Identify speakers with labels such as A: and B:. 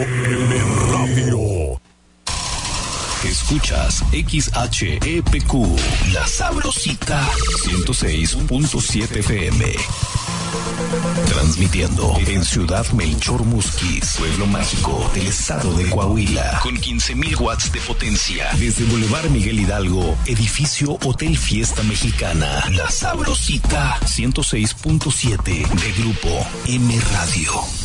A: M Radio. Escuchas XHEPQ, La Sabrosita, 106.7 FM. Transmitiendo en Ciudad Melchor Musquis, pueblo mágico del estado de Coahuila, con 15,000 watts de potencia. Desde Boulevard Miguel Hidalgo, edificio Hotel Fiesta Mexicana. La Sabrosita, 106.7 de Grupo M Radio.